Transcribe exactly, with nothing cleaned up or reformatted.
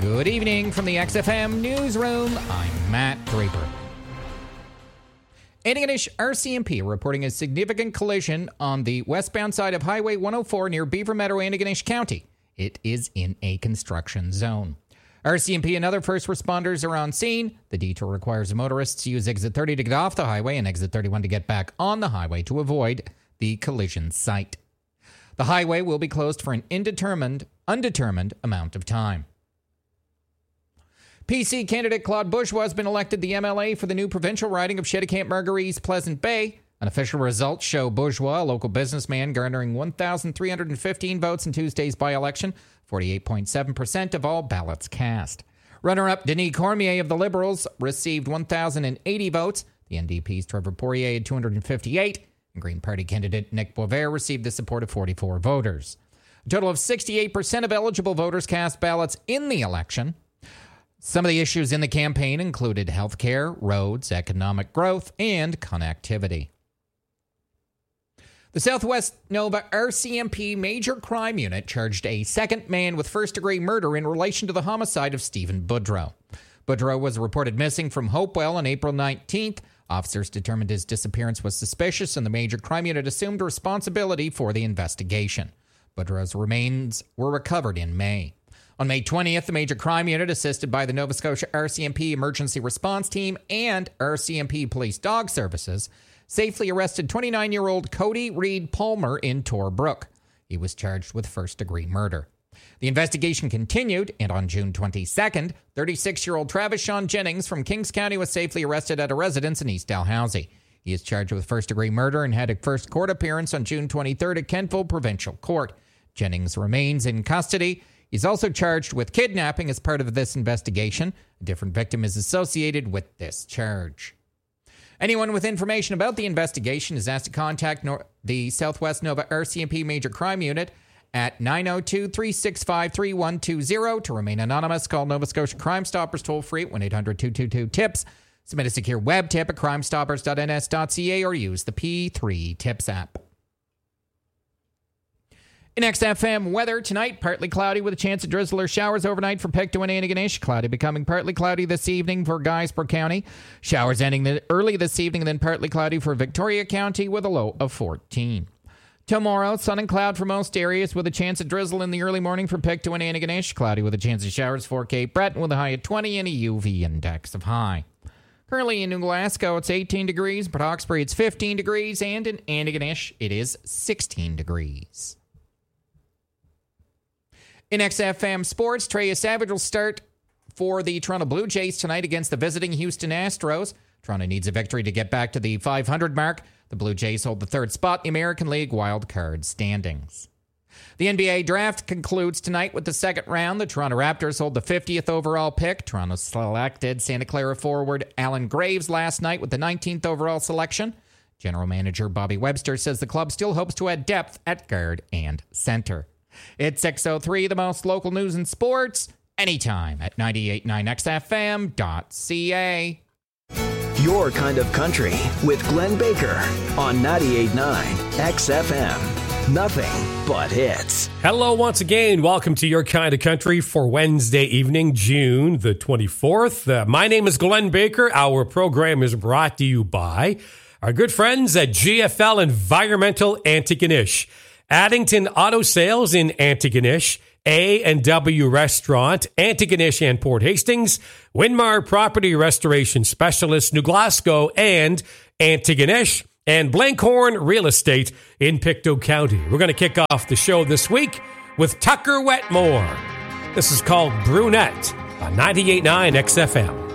Good evening from the X F M Newsroom. I'm Matt Draper. Antigonish R C M P reporting a significant collision on the westbound side of Highway one oh four near Beaver Meadow, Antigonish County. It is in a construction zone. R C M P and other first responders are on scene. The detour requires motorists to use exit thirty to get off the highway and exit thirty-one to get back on the highway to avoid the collision site. The highway will be closed for an indetermined, undetermined amount of time. P C candidate Claude Bourgeois has been elected the M L A for the new provincial riding of Chéticamp-Margarit's Pleasant Bay. Unofficial results show Bourgeois, a local businessman, garnering one thousand three hundred fifteen votes in Tuesday's by-election, forty-eight point seven percent of all ballots cast. Runner-up Denis Cormier of the Liberals received one thousand eighty votes. The N D P's Trevor Poirier had two hundred fifty-eight, and Green Party candidate Nick Boisvert received the support of forty-four voters. A total of sixty-eight percent of eligible voters cast ballots in the election. Some of the issues in the campaign included healthcare, roads, economic growth, and connectivity. The Southwest Nova R C M P Major Crime Unit charged a second man with first-degree murder in relation to the homicide of Stephen Boudreau. Boudreau was reported missing from Hopewell on April nineteenth. Officers determined his disappearance was suspicious, and the Major Crime Unit assumed responsibility for the investigation. Boudreau's remains were recovered in May. On May twentieth, the Major Crime Unit, assisted by the Nova Scotia R C M P Emergency Response Team and R C M P Police Dog Services, safely arrested twenty-nine-year-old Cody Reed Palmer in Torbrook. He was charged with first-degree murder. The investigation continued, and on June twenty-second, thirty-six-year-old Travis Sean Jennings from Kings County was safely arrested at a residence in East Dalhousie. He is charged with first-degree murder and had a first court appearance on June twenty-third at Kentville Provincial Court. Jennings remains in custody. He's also charged with kidnapping as part of this investigation. A different victim is associated with this charge. Anyone with information about the investigation is asked to contact Nor- the Southwest Nova R C M P Major Crime Unit at nine oh two, three six five, three one two zero. To remain anonymous, call Nova Scotia Crime Stoppers toll-free at one eight hundred, two two two, TIPS. Submit a secure web tip at crime stoppers dot n s dot c a or use the P three TIPS app. In X F M weather, tonight, partly cloudy with a chance of drizzle or showers overnight for Pictou and Antigonish. Cloudy becoming partly cloudy this evening for Guysborough County. Showers ending the, early this evening and then partly cloudy for Victoria County with a low of fourteen. Tomorrow, sun and cloud for most areas with a chance of drizzle in the early morning for Pictou and Antigonish. Cloudy with a chance of showers for Cape Breton with a high of twenty and a U V index of high. Currently in New Glasgow, it's eighteen degrees. Port Hawkesbury, it's fifteen degrees. And in Antigonish, it is sixteen degrees. In X F M Sports, Treya Savage will start for the Toronto Blue Jays tonight against the visiting Houston Astros. Toronto needs a victory to get back to the five hundred mark. The Blue Jays hold the third spot in the American League wildcard standings. The N B A draft concludes tonight with the second round. The Toronto Raptors hold the fiftieth overall pick. Toronto selected Santa Clara forward Alan Graves last night with the nineteenth overall selection. General manager Bobby Webster says the club still hopes to add depth at guard and center. It's six oh three, the most local news and sports, anytime at ninety-eight point nine X F M dot C A. Your kind of country with Glenn Baker on ninety-eight point nine X F M. Nothing but hits. Hello once again. Welcome to Your Kind of Country for Wednesday evening, June the twenty-fourth. Uh, my name is Glenn Baker. Our program is brought to you by our good friends at G F L Environmental Antigonish. Addington Auto Sales in Antigonish, A and W Restaurant, Antigonish and Port Hastings, Winmar Property Restoration Specialist, New Glasgow and Antigonish, and Blankhorn Real Estate in Pictou County. We're going to kick off the show this week with Tucker Wetmore. This is called Brunette on ninety-eight point nine X F M.